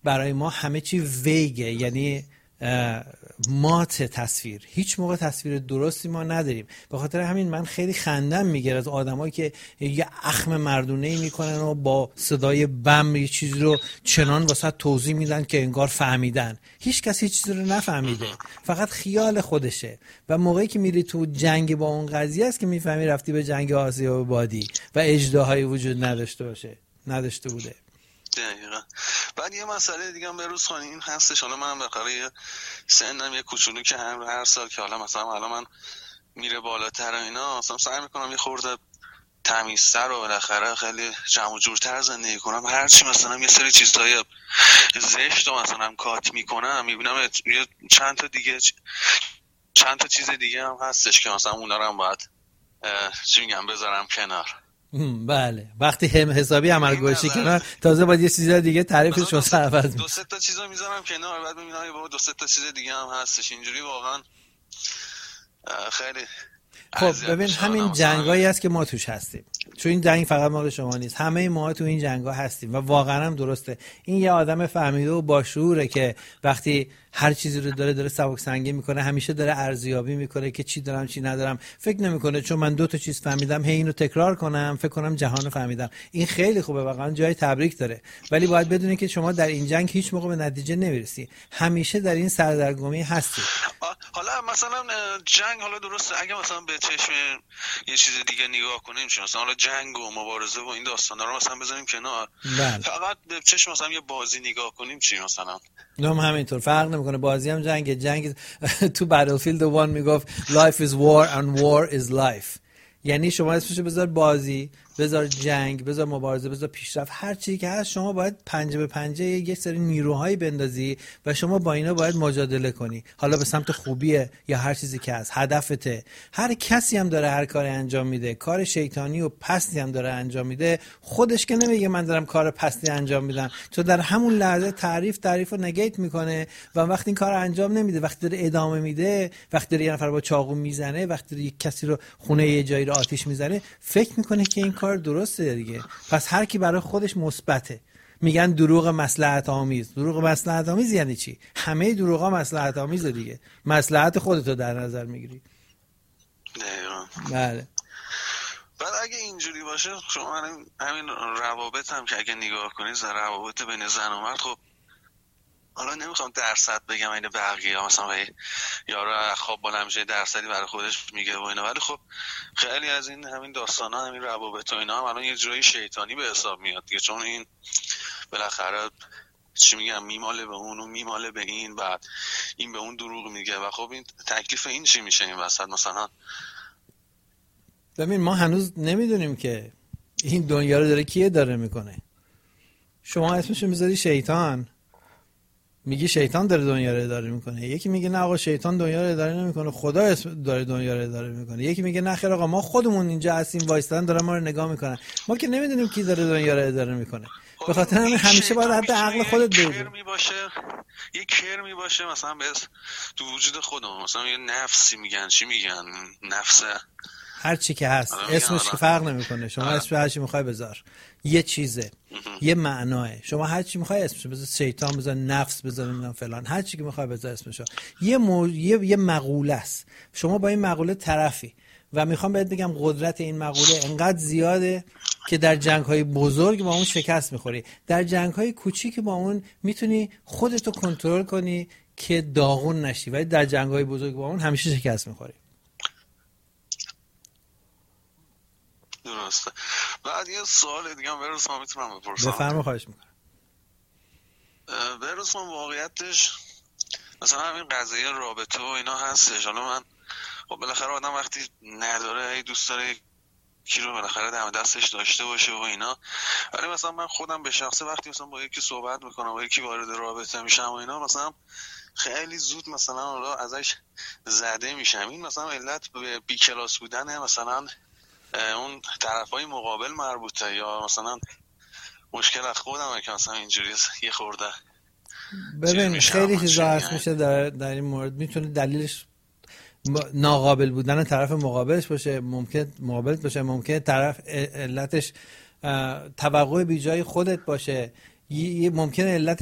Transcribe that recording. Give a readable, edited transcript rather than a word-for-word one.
برای ما همه چی ویگه، یعنی مات تصویر. هیچ موقع تصویر درستی ما نداریم. به خاطر همین من خیلی خندم میگیره از آدمایی که یه اخم مردونه‌ای میکنن و با صدای بم یه چیزی رو چنان واسه توضیح میدن که انگار فهمیدن. هیچ کسی هیچ چیزی رو نفهمیده، فقط خیال خودشه. و موقعی که میری تو جنگ با اون قضیه است که میفهمی رفتی به جنگ آسیا و بادی و اژدهایی وجود نداشته بوده. دقیقا. بعد یه مسئله دیگه هم بروز خانی این هستش، حالا من بخاطر سنم یه کوچولو که هر سال که حالا مثلا حالا من میره بالاتر اینا، مثلا سعی میکنم یه خورده تمیزتر و بالاخره خیلی جمع و جورتر زندگی کنم. هرچی مثلا یه سری چیزای زشت و مثلا کات میکنم، میبینم یه چند تا چیز دیگه هم هستش که مثلا اونا رو هم باید چی میگم بذارم کنار. بله، وقتی حسابی عمل گوشی کنار، تازه باید یه چیز دیگه تعریفش واسه عوض میشه. دو سه تا چیزا میذارم کنار، بعد میبینم بابا دو سه تا چیز دیگه هم هستش. اینجوری واقعا خیلی خب ببین، همین جنگایی است که ما توش هستیم. چون این جنگ فقط مال شما نیست، همه ما تو این جنگا هستیم و واقعا هم درسته. این یه آدم فهمیده و با شعوره که وقتی هر چیزی رو داره سبک سنگی میکنه، همیشه داره ارزیابی میکنه که چی دارم چی ندارم. فکر نمیکنه چون من 2 تا چیز فهمیدم هی اینو تکرار کنم فکر کنم جهان رو فهمیدم. این خیلی خوبه، واقعا جای تبریک داره. ولی باید بدونی که شما در این جنگ هیچ موقع به نتیجه نمیرسی، همیشه در این سردرگمی هستی. حالا مثلا جنگ، حالا درسته اگه مثلا به چشم یه چیز دیگه نگاه کنیم، مثلا حالا جنگ و مبارزه و این داستانا رو مثلا بذاریم کنار، فقط به چشم مثلا یه بازی نگاه کنیم، چی مثلا نام همینطور فرق نمیکنه. بازی هم جنگ تو بتلفیلد 1 میگفت life is war and war is life. یعنی شما اسمشو بذار بازی، بذار جنگ، بذار مبارزه، بذار پیشرفت، هر چیزی که هست شما باید پنجه به پنجه یک سری نیروهایی بندازی و شما با اینا باید مجادله کنی. حالا به سمت خوبیه یا هر چیزی که هست، هدفته. هر کسی هم داره هر کاری انجام میده، کار شیطانی و پستی هم داره انجام میده، خودش که نمیگه من دارم کار پستی انجام میدم، تو در همون لحظه تعریف رو نگیت میکنه و وقتی این کار انجام نمیده، وقتی داره ادامه میده، وقتی داره یه نفر با چاقو میزنه، وقتی داره یک کسی رو خونه یه جایی رو آتیش میزنه، فکر میکنه که این کار درسته دیگه. پس هر کی برای خودش مثبته. میگن دروغ مصلحت آمیز. دروغ مصلحت آمیز یعنی چی؟ همه دروغا مصلحت آمیزه دیگه. مصلحت خودتو در نظر میگیری. بله. بعد اگه اینجوری باشه، شما همین روابط هم که اگه نگاه کنید، روابط بین زن و مرد، خب حالا نمیخوام درصد بگم این بقیه ها مثلا یارو خواب بالا میشه درصدی برای خودش میگه و اینا، ولی خب خیلی از این همین داستانا، همین روابط و اینا هم الان یه جورایی شیطانی به حساب میاد دیگه، چون این بالاخره چی میگم میماله به اون و میماله به این، بعد این به اون دروغ میگه و خب این تکلیف این چی میشه این وسط مثلا؟ ببین ما هنوز نمیدونیم که این دنیا رو داره کیه داره میکنه. شما اسمشو میذاری شیطان، میگی شیطان داره دنیا رو اداره میکنه. یکی میگه نه آقا شیطان دنیا رو اداره نمیکنه، خدا داره دنیا رو اداره میکنه. یکی میگه نه خیر آقا ما خودمون اینجا هستیم وایستادن دارن ما رو نگاه میکنن. ما که نمیدونیم کی داره دنیا رو اداره میکنه. به خاطر همین همیشه باید حتی عقل خودت بگی. یه کرمی باشه مثلا تو وجود خودمون، مثلا یه نفسی میگن، چی میگن، نفس هر چی که هست اسمش که فرق نمیکنه. شما اسم هر چی میخوای بذار، یه چیزه، یه معناه. شما هر چی میخوای اسمشو بذار، شیطان بذار، نفس بذار، نمیدونم فلان، هر چی که میخوای بذار اسمشو. یه مقوله است. شما با این مقوله طرفی و میخوام بهت بگم قدرت این مقوله انقدر زیاده که در جنگ‌های بزرگ با اون شکست میخوری، در جنگ‌های کوچیک با اون میتونی خودتو کنترل کنی که داغون نشی، ولی در جنگ‌های بزرگ با اون همیشه شکست میخوری. درسته. بعد یه سوال دیگه هم برسم میتونم بپرسم؟ بفرما، خواهش میکنم. برسم واقعیتش مثلا همین قضیه رابطه و اینا هستش. حالا من خب بالاخره آدم وقتی نداره دوست داره کی رو بالاخره دم دستش داشته باشه و اینا، ولی مثلا من خودم به شخصه وقتی مثلا با یکی صحبت میکنم، با یکی وارد رابطه میشم و اینا، مثلا خیلی زود مثلا حالا ازش زده میشم. این مثلا علت به بی کلاس بودنه مثلا اون طرفای مقابل مربوطه، یا مثلا مشکل از خودمه که مثلا اینجوری یه خورده؟ ببین خیلی چیزا هست میشه در این مورد. میتونه دلیلش ناقابل بودن طرف مقابلش باشه، ممکن طرف علتش توقع بی جای خودت باشه، ممکنه علت